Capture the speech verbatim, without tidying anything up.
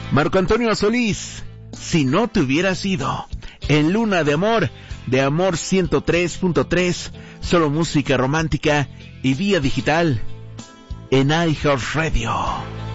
Marco Antonio Solís, si no te hubieras ido, en Luna de Amor, de Amor ciento tres punto tres, solo música romántica y vía digital en iHeartRadio.